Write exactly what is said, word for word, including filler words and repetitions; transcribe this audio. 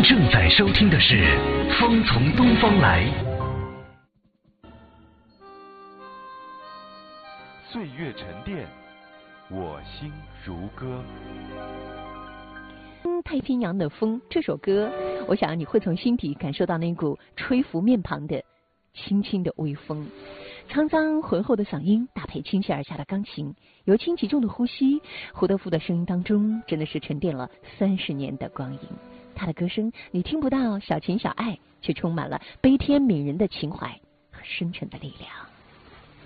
正在收听的是《风从东方来》。 岁月沉淀，我心如歌。 太平洋的风这首歌，我想你会从心底感受到那股吹拂面庞的轻轻的微风，沧桑浑厚的嗓音搭配倾泻而下的钢琴，由轻及重的呼吸，胡德夫的声音当中真的是沉淀了三十年的光阴。他的歌声你听不到小情小爱，却充满了悲天悯人的情怀和深沉的力量。